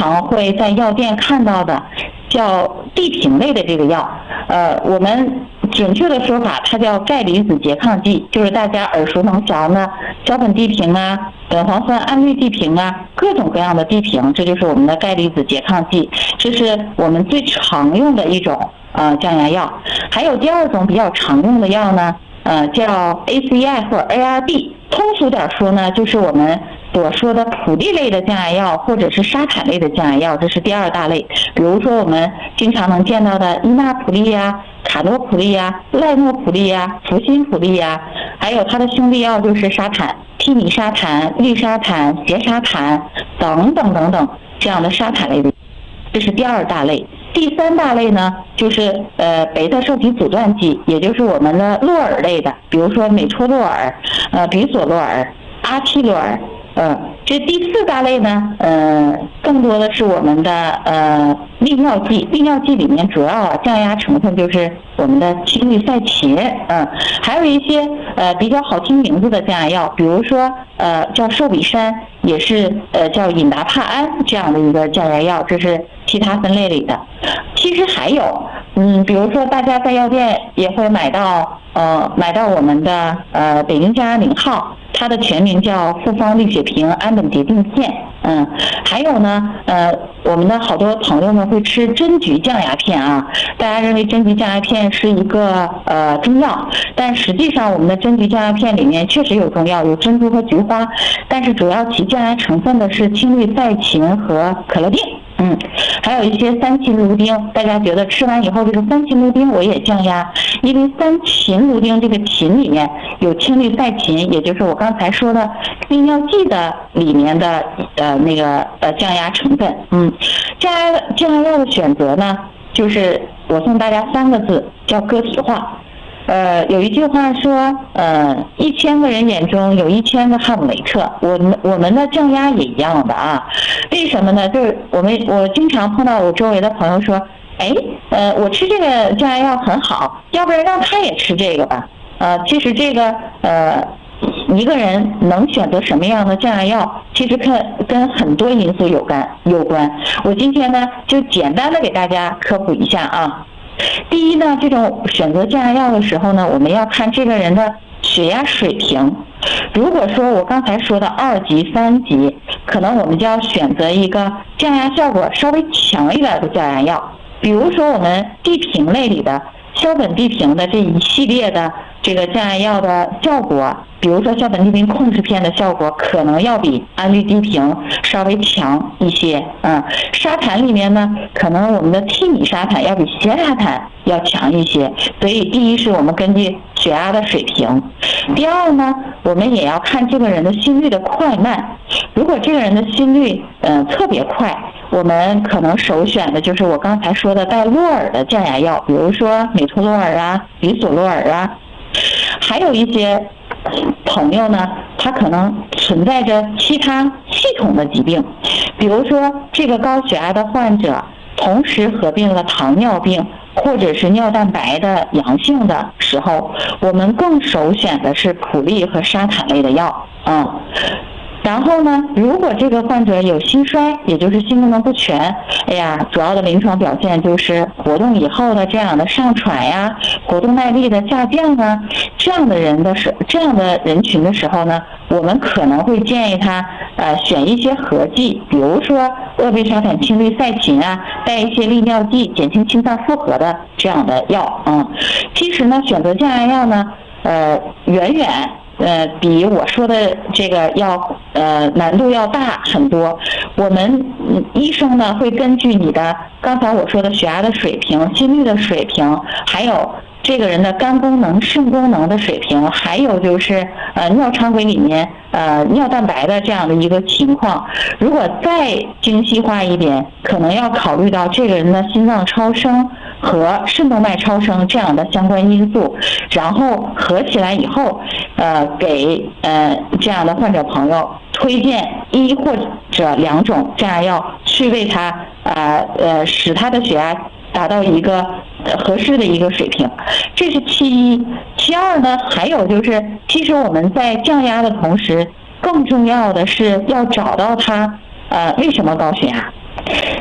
常会在药店看到的叫地平类的这个药，我们准确的说法它叫钙离子拮抗剂，就是大家耳熟能详的硝苯地平啊、苯磺酸胺氯地平啊，各种各样的地平，这就是我们的钙离子拮抗剂，这是我们最常用的一种降压药。还有第二种比较常用的药呢，叫 ACI 或者 ARB， 通俗点说呢，就是我们所说的普利类的降压药或者是沙坦类的降压药，这是第二大类。比如说我们经常能见到的伊那普利呀、卡诺普利呀、赖诺普利呀、福辛普利呀，还有它的兄弟药就是沙坦、替尼沙坦、氯沙坦、缬沙坦等等等等这样的沙坦类的，这是第二大类。第三大类呢，就是贝塔受体阻断剂，也就是我们的洛尔类的，比如说美托洛尔、比索洛尔、阿替洛尔。这第四大类呢，更多的是我们的利尿剂。利尿剂里面主要降压成分就是我们的氢氯噻嗪，还有一些比较好听名字的降压药，比如说叫寿比山，也是叫隐达帕胺这样的一个降压药，这是其他分类里的。其实还有，比如说大家在药店也会买到我们的北京降压0号。它的全名叫复方利血平氨苯蝶啶片，还有呢，我们的好多朋友们会吃真菊降压片啊，大家认为真菊降压片是一个中药，但实际上我们的真菊降压片里面确实有中药，有珍珠和菊花，但是主要起降压成分的是氢氯噻嗪和可乐定。还有一些三嗪芦丁，大家觉得吃完以后这个三嗪芦丁我也降压，因为三嗪芦丁这个嗪里面有氢氯噻嗪，也就是我刚才说的利尿剂的里面的那个降压成分。降压药的选择呢，就是我送大家3个字，叫个体化。有一句话说，1000个人眼中有1000个哈姆雷特，我们的降压也一样的啊。为什么呢？就是我经常碰到我周围的朋友说，我吃这个降压药很好，要不然让他也吃这个吧。其实这个一个人能选择什么样的降压药，其实跟很多因素有关。我今天呢就简单的给大家科普一下啊。第一呢，这种选择降压药的时候呢，我们要看这个人的血压水平。如果说我刚才说的2级、3级，可能我们就要选择一个降压效果稍微强一点的降压药，比如说我们地平类里的硝苯地平的这一系列的这个降压药的效果，比如说硝苯地平控制片的效果可能要比氨氯地平稍微强一些。沙坦里面呢，可能我们的替尼沙坦要比缬沙坦要强一些。所以第一是我们根据血压的水平，第二呢，我们也要看这个人的心率的快慢。如果这个人的心率特别快，我们可能首选的就是我刚才说的带洛尔的降压药，比如说美托洛尔啊、比索洛尔啊。还有一些朋友呢，他可能存在着其他系统的疾病，比如说这个高血压的患者同时合并了糖尿病或者是尿蛋白的阳性的时候，我们更首选的是普利和沙坦类的药。然后呢，如果这个患者有心衰，也就是心功能不全，主要的临床表现就是活动以后的这样的上喘呀，活动耐力的下降啊，这样的人群的时候呢，我们可能会建议他选一些合剂，比如说鄂贝沙坦氢氯噻嗪啊，带一些利尿剂，减轻心脏负荷的这样的药。其实呢，选择降压药呢，远远比我说的这个要难度要大很多。我们医生呢会根据你的刚才我说的血压的水平、心率的水平，还有这个人的肝功能、肾功能的水平，还有就是尿常规里面尿蛋白的这样的一个情况。如果再精细化一点，可能要考虑到这个人的心脏超声和肾动脉超声这样的相关因素，然后合起来以后，给这样的患者朋友推荐1或者2种降压药，去为他使他的血压达到一个合适的一个水平。这是其一。其二呢，还有就是其实我们在降压的同时，更重要的是要找到他为什么高血压。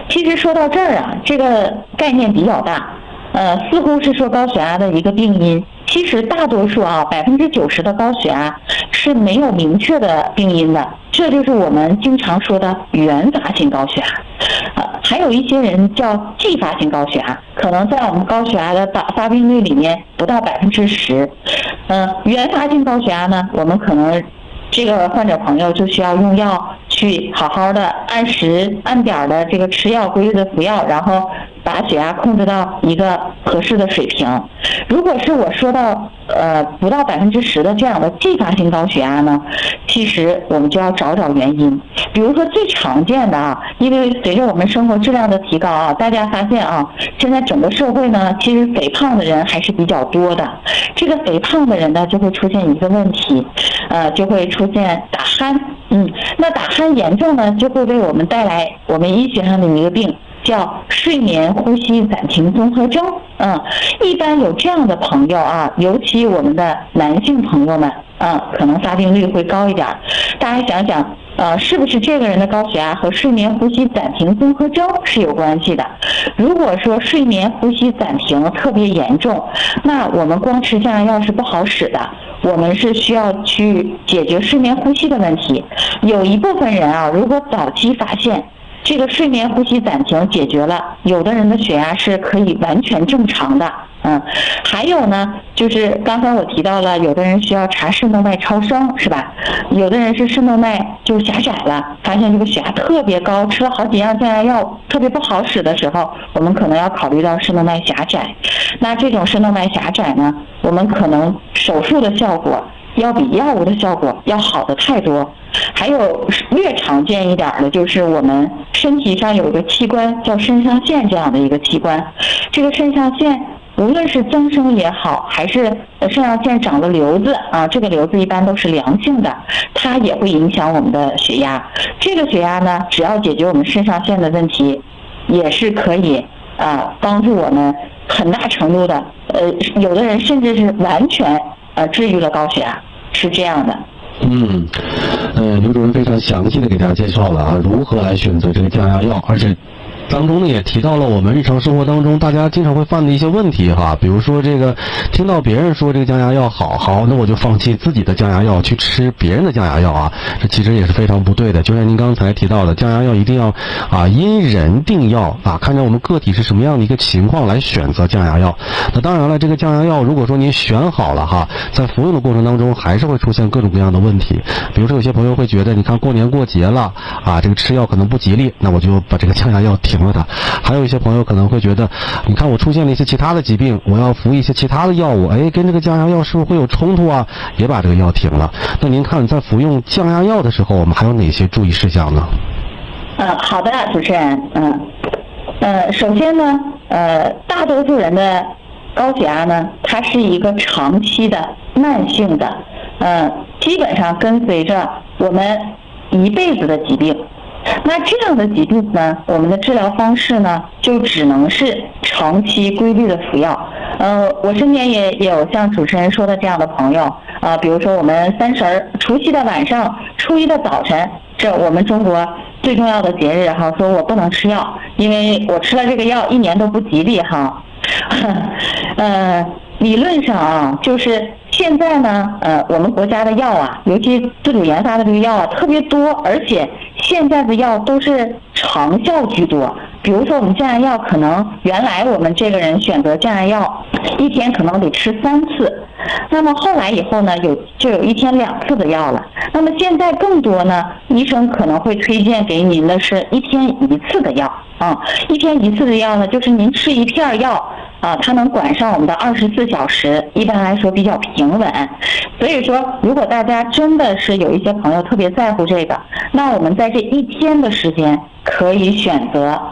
其实说到这儿啊，这个概念比较大，似乎是说高血压的一个病因。其实大多数啊，90%的高血压是没有明确的病因的，这就是我们经常说的原发性高血压。还有一些人叫继发性高血压，可能在我们高血压的发病率里面不到10%。原发性高血压呢，我们可能这个患者朋友就需要用药去好好的按时按点的这个吃药，规律的服药，然后把血压控制到一个合适的水平。如果是我说到不到10%的这样的继发性高血压呢，其实我们就要找找原因。比如说最常见的啊，因为随着我们生活质量的提高啊，大家发现啊，现在整个社会呢，其实肥胖的人还是比较多的。这个肥胖的人呢，就会出现一个问题，就会出现打鼾。那打鼾严重呢，就会为我们带来我们医学上的一个病，叫睡眠呼吸暂停综合征。一般有这样的朋友啊，尤其我们的男性朋友们，可能发病率会高一点。大家想想，是不是这个人的高血压和睡眠呼吸暂停综合征是有关系的？如果说睡眠呼吸暂停特别严重，那我们光吃降压药是不好使的，我们是需要去解决睡眠呼吸的问题。有一部分人啊，如果早期发现这个睡眠呼吸暂停解决了，有的人的血压是可以完全正常的。还有呢，就是刚才我提到了，有的人需要查肾动脉超声，是吧？有的人是肾动脉就狭窄了，发现这个血压特别高，吃了好几样降压药特别不好使的时候，我们可能要考虑到肾动脉狭窄。那这种肾动脉狭窄呢，我们可能手术的效果要比药物的效果要好的太多。还有略常见一点的，就是我们身体上有一个器官叫肾上腺这样的一个器官，这个肾上腺无论是增生也好，还是肾上腺长了瘤子啊，这个瘤子一般都是良性的，它也会影响我们的血压。这个血压呢，只要解决我们肾上腺的问题，也是可以帮助我们很大程度的有的人甚至是完全治愈了高血压，是这样的。 刘主任非常详细的给大家介绍了如何来选择这个降压药，而且当中呢也提到了我们日常生活当中大家经常会犯的一些问题比如说这个听到别人说这个降压药好，那我就放弃自己的降压药去吃别人的降压药这其实也是非常不对的。就像您刚才提到的，降压药一定要因人定药看着我们个体是什么样的一个情况来选择降压药。那当然了，这个降压药如果说您选好了在服用的过程当中还是会出现各种各样的问题。比如说有些朋友会觉得，你看过年过节了这个吃药可能不吉利，那我就把这个降压药停了它。还有一些朋友可能会觉得，你看我出现了一些其他的疾病，我要服一些其他的药物，跟这个降压药是不是会有冲突也把这个药停了。那您看在服用降压药的时候，我们还有哪些注意事项呢？ 好的，主持人。首先呢，大多数人的高血压呢，它是一个长期的慢性的，基本上跟随着我们一辈子的疾病。那这样的疾病呢，我们的治疗方式呢，就只能是长期规律的服药。我身边也有像主持人说的这样的朋友比如说我们除夕的晚上，初一的早晨，这我们中国最重要的节日说我不能吃药，因为我吃了这个药一年都不吉利理论上就是现在呢，我们国家的药尤其自主研发的这个药特别多，而且现在的药都是长效居多。比如说我们降压药，可能原来我们这个人选择降压药，一天可能得吃3次，那么后来以后呢，就有一天2次的药了。那么现在更多呢，医生可能会推荐给您的是1天1次的药1天1次的药呢，就是您吃一片药它能管上我们的24小时，一般来说比较平稳。所以说，如果大家真的是有一些朋友特别在乎这个，那我们在这1天的时间可以选择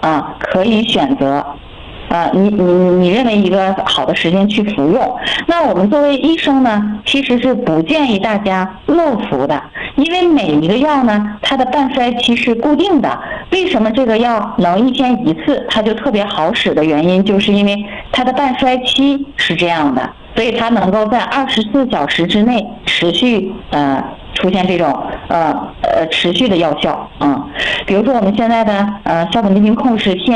你认为一个好的时间去服用。那我们作为医生呢，其实是不建议大家漏服的，因为每一个药呢，它的半衰期是固定的。为什么这个药能1天1次它就特别好使的原因，就是因为它的半衰期是这样的，所以它能够在24小时之内持续出现这种持续的药效。比如说我们现在的硝苯地平控是